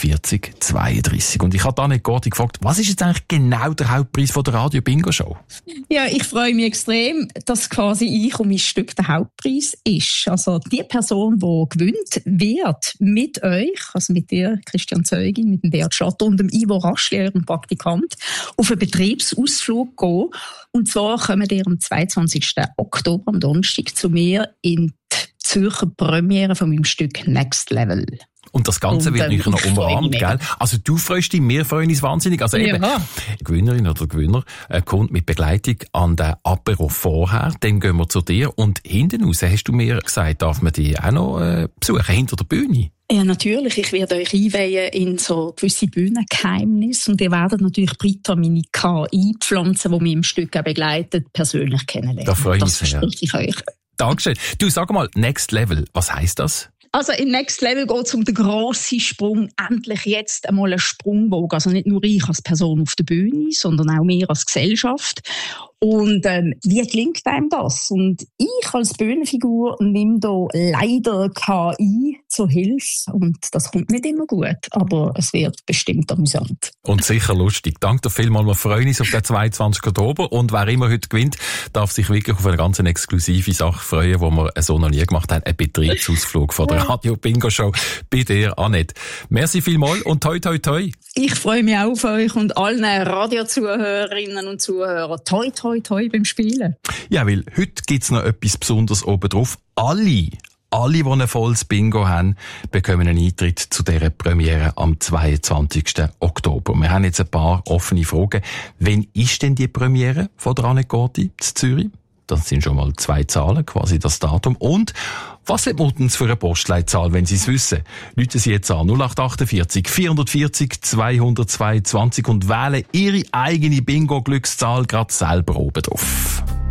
40 32. Und ich habe Annette Gorti gefragt, was ist jetzt eigentlich genau der Hauptpreis von der Radio-Bingo-Show? Ja, ich freue mich extrem, dass quasi ich und mein Stück der Hauptpreis ist. Also die Person, die gewinnt, wird mit euch, also mit dir, Christian Zeugin, mit dem Beat Schlatter und dem Ivo Raschli, eurem Praktikant, auf einen Betriebsausflug gehen. Und zwar kommen ihr am 22. Oktober, am Donnerstag, zu mir in die Zürcher Premiere von meinem Stück Next Level. Und das Ganze wird nicht noch umrahmt, gell? Also du freust dich, wir freuen uns wahnsinnig. Also eben, die Gewinnerin oder Gewinner kommt mit Begleitung an den Apero vorher, dann gehen wir zu dir und hinten raus, hast du mir gesagt, darf man die auch noch besuchen, hinter der Bühne? Ja, natürlich. Ich werde euch einweihen in so gewisse Bühnengeheimnisse und ihr werdet natürlich Britta, meine KI-Pflanze, die mich im Stück auch begleitet, persönlich kennenlernen. Da freue ich mich sehr. Das verspreche ich euch. Dankeschön. Du, sag mal, Next Level, was heisst das? Also im Next Level geht es um den grossen Sprung, endlich jetzt einmal einen Sprungbogen. Also nicht nur ich als Person auf der Bühne, sondern auch wir als Gesellschaft. Und wie gelingt einem das? Und ich als Bühnenfigur nehme da leider KI zur Hilfe. Und das kommt nicht immer gut, aber es wird bestimmt amüsant. Und sicher lustig. Danke dir vielmals. Wir freuen uns auf den 22. Oktober. Und wer immer heute gewinnt, darf sich wirklich auf eine ganz exklusive Sache freuen, die wir so noch nie gemacht haben. Ein Betriebsausflug von der Radio-Bingo-Show bei dir, Annette. Merci vielmals und toi, toi, toi. Ich freue mich auch auf euch und allen Radiozuhörerinnen und Zuhörern. Toi, toi, toi beim Spielen. Ja, weil heute gibt's noch etwas Besonderes oben drauf. Alle, die ein volles Bingo haben, bekommen einen Eintritt zu dieser Premiere am 22. Oktober. Wir haben jetzt ein paar offene Fragen. Wann ist denn die Premiere von der Annette Gorti in Zürich? Das sind schon mal 2 Zahlen, quasi das Datum. Und was hat Muttens für eine Postleitzahl, wenn Sie es wissen? Rufen Sie jetzt an 0848 440 222 und wählen Ihre eigene Bingo-Glückszahl gerade selber oben drauf.